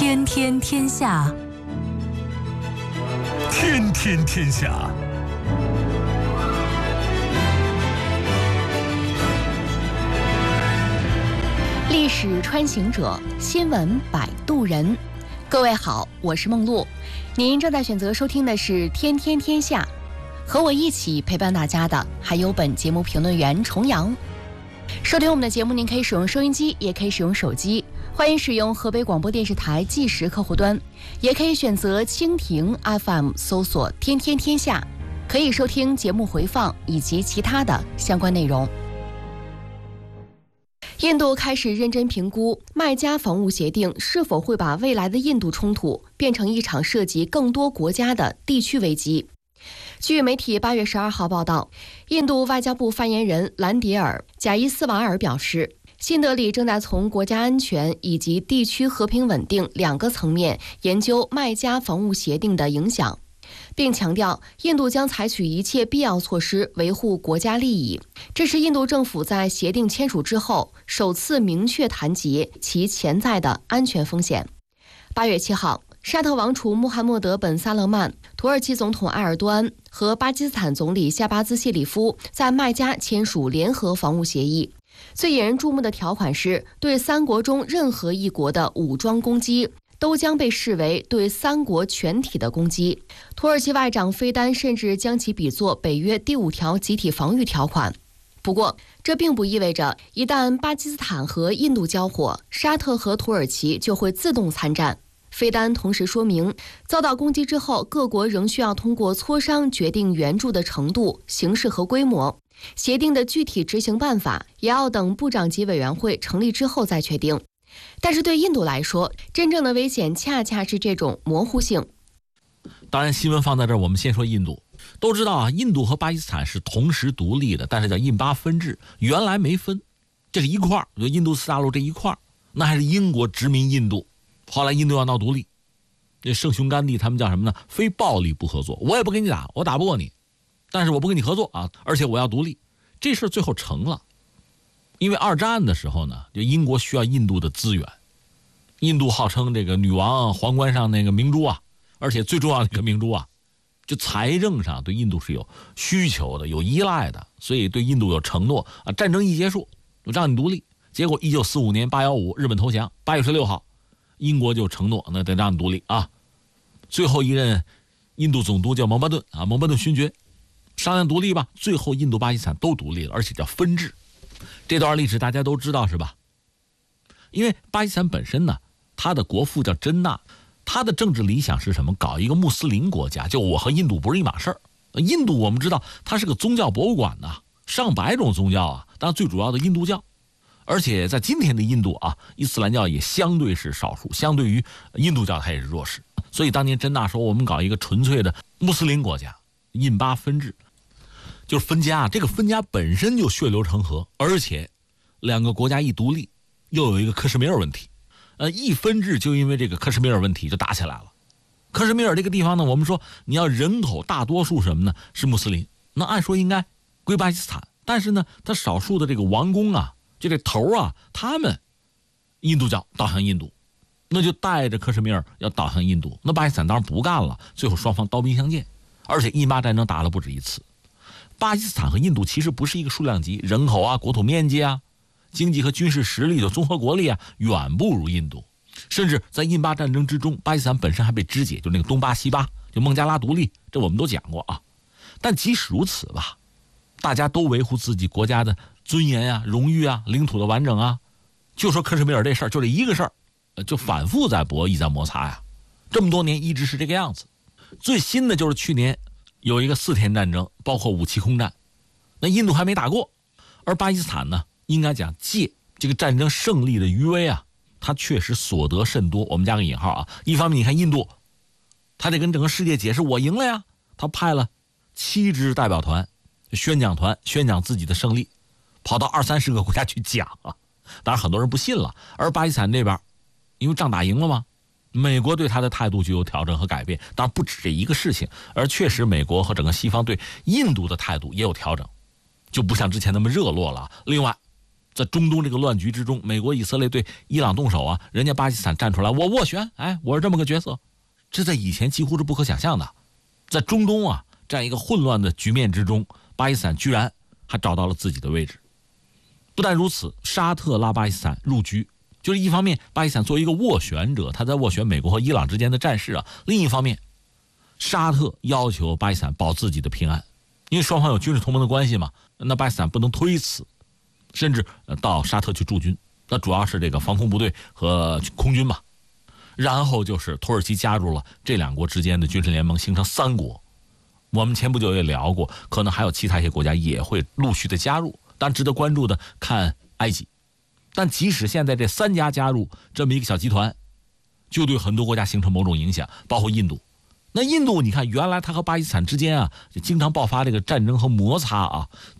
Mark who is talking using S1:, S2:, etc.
S1: 天天天下，
S2: 天天天下。
S1: 历史穿行者，新闻摆渡人。各位好，我是梦露，您正在选择收听的是《天天天下》，和我一起陪伴大家的还有本节目评论员重阳。收听我们的节目，您可以使用收音机，也可以使用手机，欢迎使用河北广播电视台计时客户端，也可以选择蜻蜓 FM 搜索“天天天下”，可以收听节目回放以及其他的相关内容。印度开始认真评估麦加防务协定是否会把未来的印度冲突变成一场涉及更多国家的地区危机。据媒体8月12号报道，印度外交部发言人兰迪尔·贾伊斯瓦尔表示，新德里正在从国家安全以及地区和平稳定两个层面研究麦加防务协定的影响，并强调印度将采取一切必要措施维护国家利益。这是印度政府在协定签署之后首次明确谈及其潜在的安全风险。8月7号，沙特王储穆罕默德·本·萨勒曼、土耳其总统埃尔多安和巴基斯坦总理夏巴兹·谢里夫在麦加签署联合防务协议。最引人注目的条款是，对三国中任何一国的武装攻击都将被视为对三国全体的攻击。土耳其外长菲丹甚至将其比作北约第5条集体防御条款。不过，这并不意味着一旦巴基斯坦和印度交火，沙特和土耳其就会自动参战。菲丹同时说明，遭到攻击之后，各国仍需要通过磋商决定援助的程度、形式和规模。协定的具体执行办法也要等部长级委员会成立之后再确定。但是对印度来说，真正的危险恰恰是这种模糊性。
S2: 当然，新闻放在这儿，我们先说印度。都知道啊，印度和巴基斯坦是同时独立的，但是叫印巴分治，原来没分，这是一块儿，就印度次大陆这一块儿，那还是英国殖民印度。后来印度要闹独立，这圣雄甘地他们叫什么呢？非暴力不合作，我也不跟你打，我打不过你，但是我不跟你合作啊，而且我要独立。这事最后成了，因为二战的时候呢，就英国需要印度的资源，印度号称这个女王皇冠上那个明珠啊，而且最重要的一个明珠啊，就财政上对印度是有需求的，有依赖的，所以对印度有承诺啊。战争一结束，就让你独立。结果1945年815日本投降，8月16号，英国就承诺那得让你独立啊。最后一任印度总督叫蒙巴顿啊，蒙巴顿勋爵商量独立吧，最后印度巴基斯坦都独立了，而且叫分治。这段历史大家都知道是吧？因为巴基斯坦本身呢，他的国父叫珍纳，他的政治理想是什么？搞一个穆斯林国家，就我和印度不是一码事儿。印度我们知道它是个宗教博物馆呐，上百种宗教啊，当然最主要的印度教。而且在今天的印度啊，伊斯兰教也相对是少数，相对于印度教它也是弱势。所以当年珍纳说我们搞一个纯粹的穆斯林国家，印巴分治，就是分家。这个分家本身就血流成河，而且两个国家一独立，又有一个克什米尔问题，一分治就因为这个克什米尔问题就打起来了。克什米尔这个地方呢，我们说你要人口大多数什么呢？是穆斯林，那按说应该归巴基斯坦，但是呢，他少数的这个王公啊，就这头啊，他们印度教倒向印度，那就带着克什米尔要倒向印度，那巴基斯坦当然不干了，最后双方刀兵相见，而且印巴战争打了不止一次。巴基斯坦和印度其实不是一个数量级，人口啊、国土面积啊、经济和军事实力的综合国力啊，远不如印度。甚至在印巴战争之中，巴基斯坦本身还被肢解，就那个东巴西巴，就孟加拉独立，这我们都讲过啊。但即使如此吧，大家都维护自己国家的尊严啊、荣誉啊、领土的完整啊。就说克什米尔这事儿，就这一个事儿，就反复在博弈、在摩擦呀。这么多年一直是这个样子。最新的就是去年有一个4天战争，包括武器空战，那印度还没打过，而巴基斯坦呢，应该讲借这个战争胜利的余威啊，他确实所得甚多。我们加个引号啊，一方面你看印度，他得跟整个世界解释我赢了呀，他派了7支代表团、宣讲团宣讲自己的胜利，跑到20-30个国家去讲啊。当然很多人不信了。而巴基斯坦这边，因为仗打赢了嘛，美国对他的态度就有调整和改变。当然不止这一个事情，而确实美国和整个西方对印度的态度也有调整，就不像之前那么热络了。另外在中东这个乱局之中，美国以色列对伊朗动手啊，人家巴基斯坦站出来，我斡旋，我是这么个角色，这在以前几乎是不可想象的。在中东啊这样一个混乱的局面之中，巴基斯坦居然还找到了自己的位置。不但如此，沙特拉巴基斯坦入局，就是一方面巴基斯坦作为一个斡旋者，他在斡旋美国和伊朗之间的战事啊；另一方面，沙特要求巴基斯坦保自己的平安，因为双方有军事同盟的关系嘛，那巴基斯坦不能推辞，甚至到沙特去驻军，那主要是这个防空部队和空军嘛。然后就是土耳其加入了这两国之间的军事联盟，形成3国。我们前不久也聊过，可能还有其他一些国家也会陆续的加入。但值得关注的看埃及，但即使现在这3家加入这么一个小集团，就对很多国家形成某种影响，包括印度。那印度你看，原来它和巴基斯坦之间啊，就经常爆发这个战争和摩擦啊，